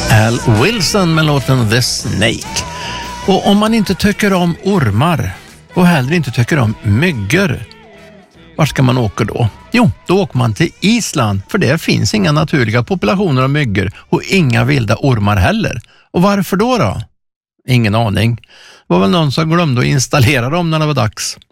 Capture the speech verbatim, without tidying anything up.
Al Wilson med låten The Snake. Och om man inte tycker om ormar och heller inte tycker om myggor, var ska man åka då? Jo, då åker man till Island, för där finns inga naturliga populationer av myggor och inga vilda ormar heller. Och varför då då? Ingen aning. Det var väl någon som glömde att installera dem när det var dags.